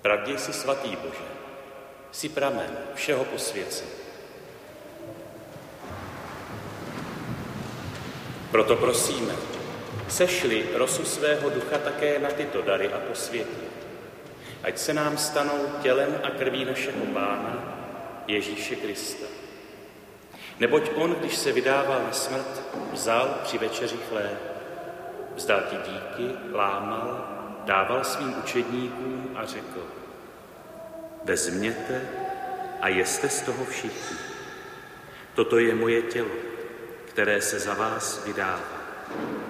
Pravdě jsi svatý Bože, jsi pramen všeho posvěcení. Proto prosíme, sešli rosu svého ducha také na tyto dary a posvětí, ať se nám stanou tělem a krví našeho Pána Ježíše Krista. Neboť on, když se vydával na smrt, vzal při večeři chléb, vzdal ti díky, lámal, dával svým učedníkům a řekl: vezměte a jeste z toho všichni. Toto je moje tělo, které se za vás vydává.